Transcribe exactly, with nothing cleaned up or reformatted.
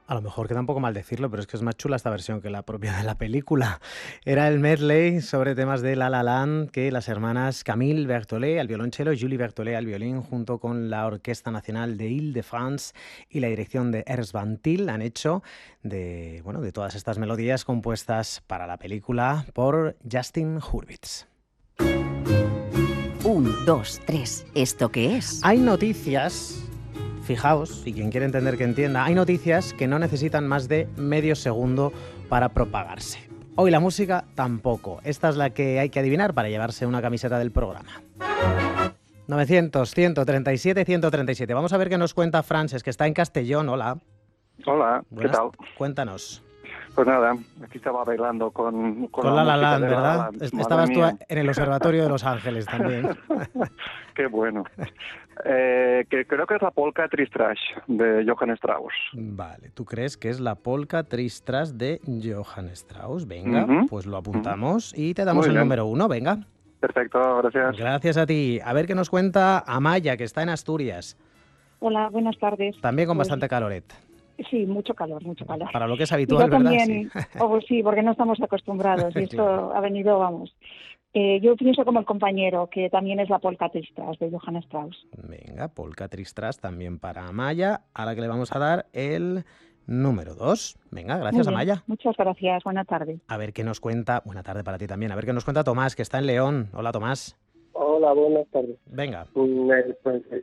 A lo mejor queda un poco mal decirlo, pero es que es más chula esta versión que la propia de la película. Era el medley sobre temas de La La Land que las hermanas Camille Berthollet al violonchelo, Julie Berthollet al violín, junto con la Orquesta Nacional de Île-de-France y la dirección de Ernst Van Til han hecho de, bueno, de todas estas melodías compuestas para la película por Justin Hurwitz. Un, dos, tres. ¿Esto qué es? Hay noticias... Fijaos, y quien quiere entender que entienda, hay noticias que no necesitan más de medio segundo para propagarse. Hoy la música tampoco. Esta es la que hay que adivinar para llevarse una camiseta del programa. novecientos, ciento treinta y siete, ciento treinta y siete. Vamos a ver qué nos cuenta Frances, que está en Castellón. Hola. Hola, Buenas, ¿qué tal? Cuéntanos. Pues nada, aquí estaba bailando con, con, Con La La Land, de La La ¿verdad? Land. Madre Estabas tú mía. en el Observatorio de Los Ángeles también. Qué bueno. Eh, que creo que es la polka Tristrash de Johann Strauss. Vale, ¿tú crees que es la polka Tristras de Johann Strauss? Venga, Uh-huh. pues lo apuntamos y te damos Muy el bien. número uno, venga. Perfecto, gracias. Gracias a ti. A ver qué nos cuenta Amaya, que está en Asturias, Hola, buenas tardes. también con Pues, bastante caloret. Sí, mucho calor, mucho calor. Para lo que es Y habitual, yo ¿verdad? también, Sí. oh, pues sí, porque no estamos acostumbrados y esto Claro. ha venido, vamos. Eh, yo pienso como el compañero, que también es la polka Tristras de Johann Strauss. Venga, polka Tristras también para Amaya, a la que le vamos a dar el número dos. Venga, gracias Muy bien, Amaya. muchas gracias, buena tarde. A ver qué nos cuenta, buena tarde para ti también, a ver qué nos cuenta Tomás, que está en León. Hola Tomás. Hola, buenas tardes. Venga. Mm, eh, Pues, eh,